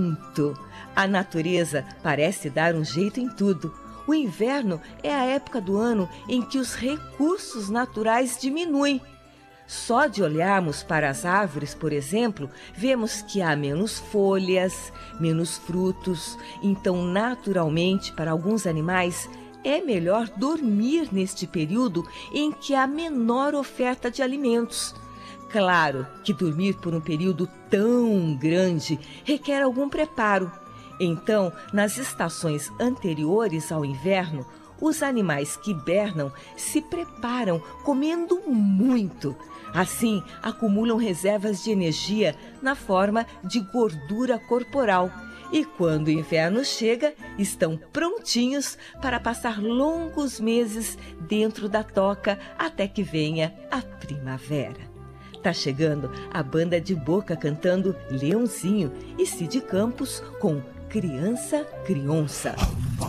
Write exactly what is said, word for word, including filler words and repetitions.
muito. A natureza parece dar um jeito em tudo. O inverno é a época do ano em que os recursos naturais diminuem. Só de olharmos para as árvores, por exemplo, vemos que há menos folhas, menos frutos. Então, naturalmente, para alguns animais, é melhor dormir neste período em que há menor oferta de alimentos. Claro que dormir por um período tão grande requer algum preparo. Então, nas estações anteriores ao inverno, os animais que hibernam se preparam comendo muito. Assim, acumulam reservas de energia na forma de gordura corporal. E quando o inverno chega, estão prontinhos para passar longos meses dentro da toca até que venha a primavera. Tá chegando a banda de Boca cantando Leãozinho e Cid Campos com Criança Criança.